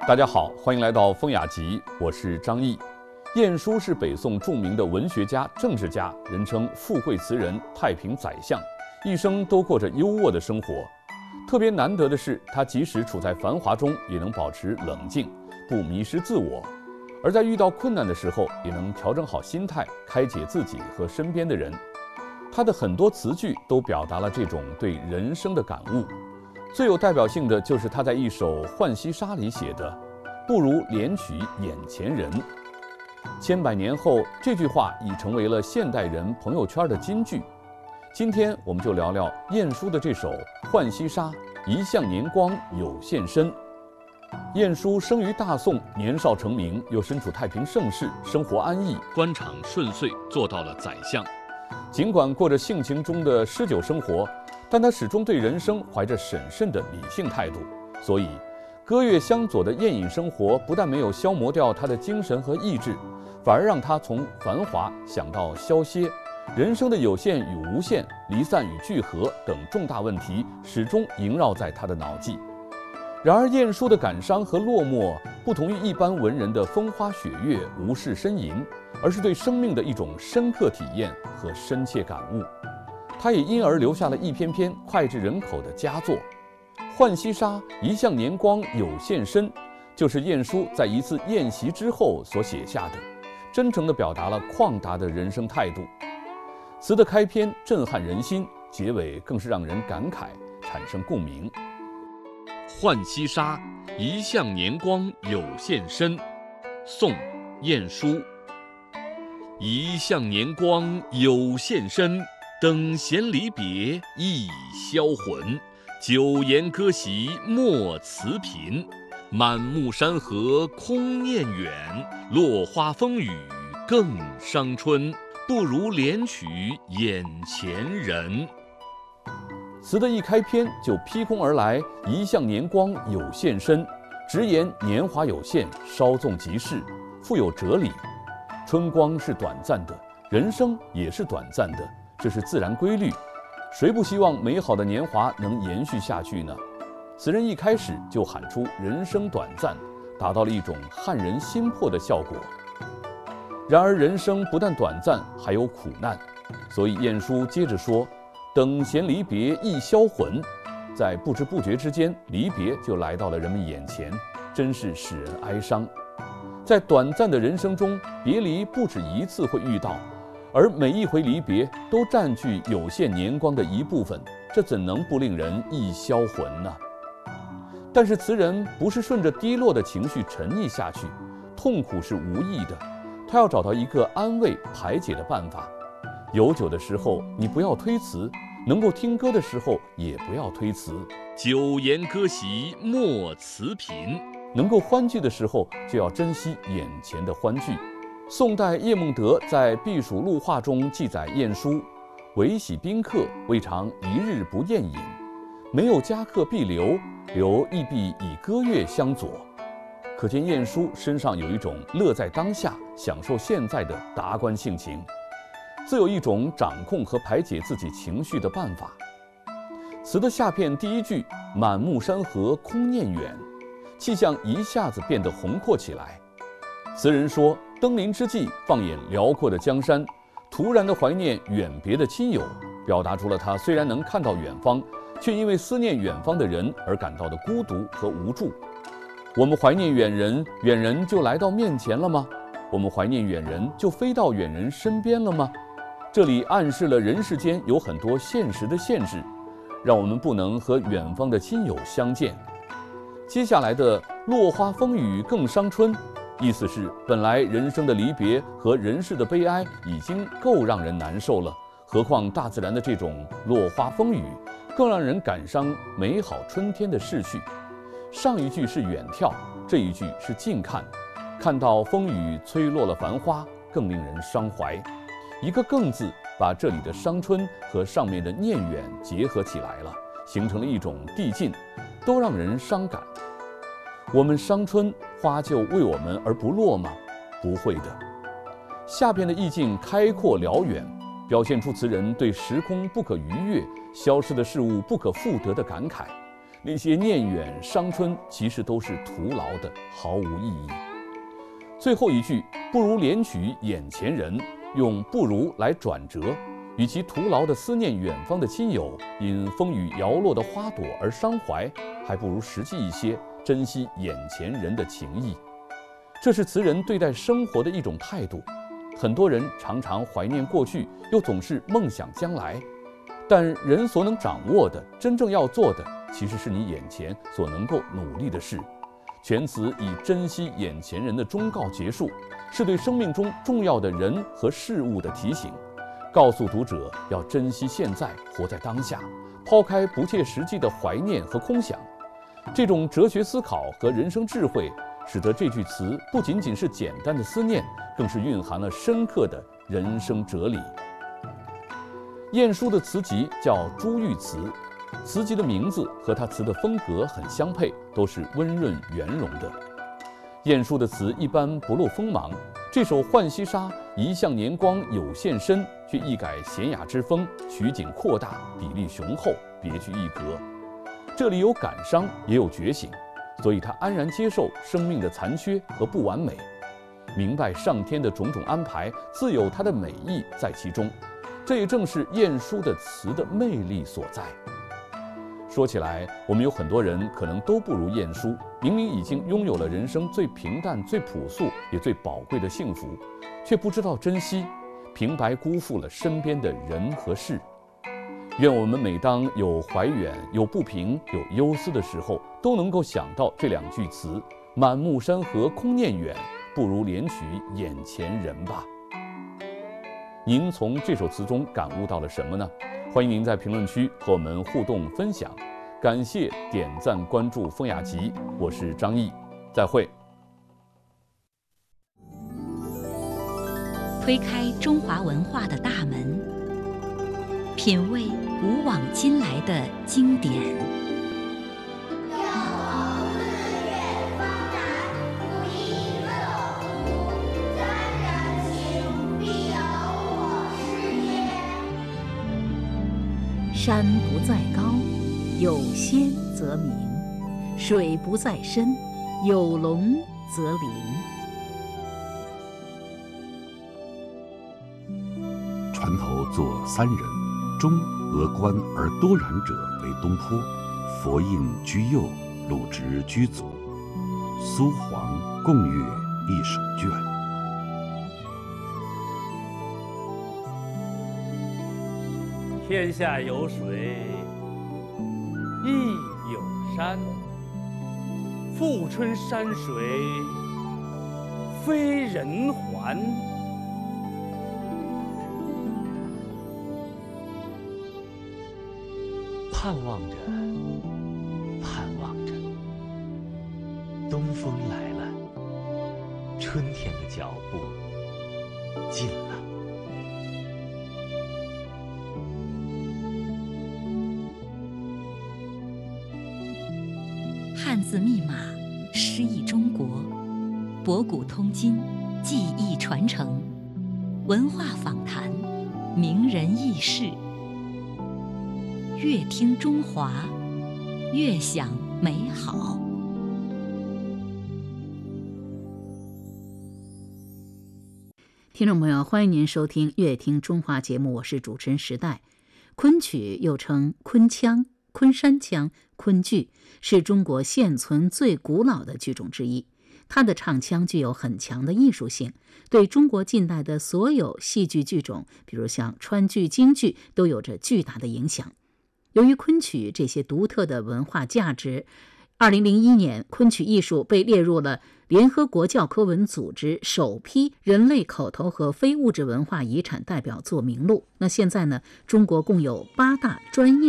大家好，欢迎来到风雅集，我是张毅。晏殊是北宋著名的文学家、政治家，人称富贵词人、太平宰相，一生都过着优渥的生活。特别难得的是，他即使处在繁华中，也能保持冷静，不迷失自我；而在遇到困难的时候，也能调整好心态，开解自己和身边的人。他的很多词句都表达了这种对人生的感悟。最有代表性的就是他在一首《浣溪沙》里写的“不如怜取眼前人”。千百年后，这句话已成为了现代人朋友圈的金句。今天我们就聊聊晏殊的这首《浣溪沙》，一向年光有限身。晏殊生于大宋，年少成名，又身处太平盛世，生活安逸，官场顺遂，做到了宰相。尽管过着性情中的诗酒生活，但他始终对人生怀着审慎的理性态度，所以歌乐相左的宴饮生活不但没有消磨掉他的精神和意志，反而让他从繁华想到消歇，人生的有限与无限、离散与聚合等重大问题始终萦绕在他的脑际。然而晏殊的感伤和落寞不同于一般文人的风花雪月、无事呻吟，而是对生命的一种深刻体验和深切感悟。他也因而留下了一篇篇脍炙人口的佳作。《浣溪沙》一向年光有限身，就是晏殊在一次宴席之后所写下的，真诚地表达了旷达的人生态度。词的开篇震撼人心，结尾更是让人感慨，产生共鸣。 浣溪沙，一向年光有限身。宋·晏殊。一向年光有限身，等闲离别易销魂。久言歌席莫辞频，满目山河空念远。落花风雨更伤春，不如怜取眼前人。 词的一开篇就劈空而来，一向年光有限身，直言年华有限，稍纵即逝，富有哲理。春光是短暂的，人生也是短暂的，这是自然规律。谁不希望美好的年华能延续下去呢？词人一开始就喊出人生短暂，达到了一种撼人心魄的效果。然而人生不但短暂，还有苦难，所以晏殊接着说，等闲离别易销魂，在不知不觉之间，离别就来到了人们眼前，真是使人哀伤。在短暂的人生中，别离不止一次会遇到，而每一回离别都占据有限年光的一部分，这怎能不令人易销魂呢？但是词人不是顺着低落的情绪沉溺下去，痛苦是无益的，他要找到一个安慰排解的办法。有酒的时候你不要推辞，能够听歌的时候也不要推辞。 久言歌席莫辞频， 能够欢聚的时候就要珍惜眼前的欢聚。宋代叶梦得在《避暑录话》中记载晏殊：唯喜宾客，未尝一日不宴饮；没有佳客必留，留亦必以歌乐相佐。可见晏殊身上有一种乐在当下、享受现在的达观性情，自有一种掌控和排解自己情绪的办法。词的下片第一句“满目山河空念远”，气象一下子变得宏阔起来。词人说，登临之际，放眼辽阔的江山，突然的怀念远别的亲友，表达出了他虽然能看到远方，却因为思念远方的人而感到的孤独和无助。我们怀念远人，远人就来到面前了吗？我们怀念远人，就飞到远人身边了吗？这里暗示了人世间有很多现实的限制，让我们不能和远方的亲友相见。接下来的落花风雨更伤春，意思是本来人生的离别和人世的悲哀已经够让人难受了，何况大自然的这种落花风雨更让人感伤美好春天的逝去。上一句是远眺，这一句是近看，看到风雨吹落了繁花，更令人伤怀。一个更字把这里的伤春和上面的念远结合起来了，形成了一种递进，都让人伤感。我们伤春，花就为我们而不落吗？不会的。下边的意境开阔辽远，表现出词人对时空不可逾越、消失的事物不可复得的感慨。 那些念远伤春其实都是徒劳的，毫无意义。最后一句不如怜取眼前人，用不如来转折，与其徒劳地思念远方的亲友因风雨摇落的花朵而伤怀，还不如实际一些，珍惜眼前人的情谊。这是词人对待生活的一种态度。很多人常常怀念过去，又总是梦想将来，但人所能掌握的，真正要做的，其实是你眼前所能够努力的事。全词以珍惜眼前人的忠告结束，是对生命中重要的人和事物的提醒，告诉读者要珍惜现在，活在当下，抛开不切实际的怀念和空想。这种哲学思考和人生智慧，使得这句词不仅仅是简单的思念，更是蕴含了深刻的人生哲理。晏殊的词集叫《珠玉词》，词集的名字和他词的风格很相配，都是温润圆融的。晏殊的词一般不露锋芒，这首《浣溪沙》一向年光有限深，却一改闲雅之风，取景扩大，比例雄厚，别具一格。这里有感伤，也有觉醒，所以他安然接受生命的残缺和不完美，明白上天的种种安排自有它的美意在其中。这也正是晏殊的词的魅力所在。说起来，我们有很多人可能都不如晏殊，明明已经拥有了人生最平淡、最朴素也最宝贵的幸福，却不知道珍惜，平白辜负了身边的人和事。愿我们每当有怀远、有不平、有忧思的时候，都能够想到这两句词：满目山河空念远，不如怜取眼前人吧。您从这首词中感悟到了什么呢？欢迎您在评论区和我们互动分享。感谢点赞关注风雅集，我是张毅，再会。 推开中华文化的大门，品味古往今来的经典。山不在高，有仙则名；水不在深，有龙则灵。 船头坐三人，中峨冠而多染者为东坡，佛印居右，鲁直居左，苏黄共阅一手卷。 天下有水，亦有山。富春山水非人还。 盼望着，盼望着，东风来了，春天的脚步近了。 汉字密码，诗意中国，博古通今，技艺传承，文化访谈，名人轶事。越听中华，越想美好。 听众朋友，欢迎您收听《乐听中华》节目，我是主持人时代。昆曲又称昆腔、昆山腔、昆剧，是中国现存最古老的剧种之一。它的唱腔具有很强的艺术性，对中国近代的所有戏剧剧种，比如像川剧、京剧，都有着巨大的影响。由于昆曲这些独特的文化价值，2001年昆曲艺术被列入了联合国教科文组织首批人类口头和非物质文化遗产代表作名录。那现在呢，中国共有8大专业